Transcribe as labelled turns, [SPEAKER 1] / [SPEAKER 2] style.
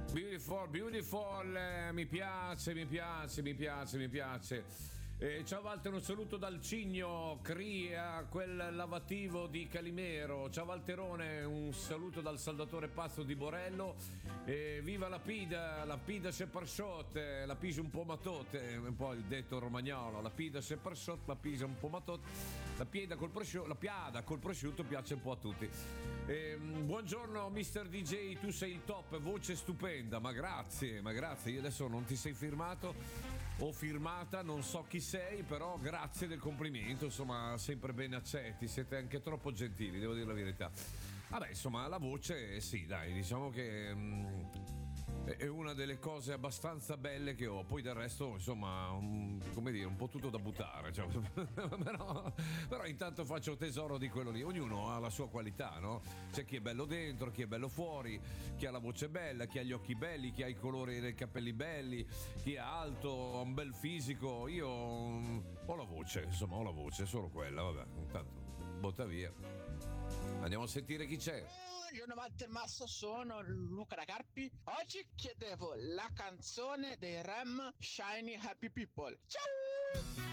[SPEAKER 1] Beautiful, beautiful, mi piace. Ciao Walter, un saluto dal Cigno, Cria, quel lavativo di Calimero. Ciao Walterone, un saluto dal Saldatore Pazzo di Borello. Viva la pida se per shot, la pisa un po' matote, un po' il detto romagnolo, la pida se per shot, la pisa un po' matote, la piada col prosciutto piace un po' a tutti. Buongiorno Mr. DJ, tu sei il top, voce stupenda, ma grazie, io adesso non ti sei firmato o firmata, non so chi sei, però grazie del complimento, insomma sempre ben accetti, siete anche troppo gentili, devo dire la verità. Vabbè, insomma la voce sì, dai, diciamo che è una delle cose abbastanza belle che ho, poi del resto insomma come dire, un po' tutto da buttare, cioè, però intanto faccio tesoro di quello lì. Ognuno ha la sua qualità, no? C'è chi è bello dentro, chi è bello fuori, chi ha la voce bella, chi ha gli occhi belli, chi ha i colori dei capelli belli, chi è alto, ha un bel fisico. Io ho la voce, insomma ho la voce, solo quella, vabbè, intanto botta via. Andiamo a sentire chi c'è.
[SPEAKER 2] Buongiorno Walter Massa, sono Luca da Carpi. Oggi chiedevo la canzone dei Rem Shiny Happy People. Ciao!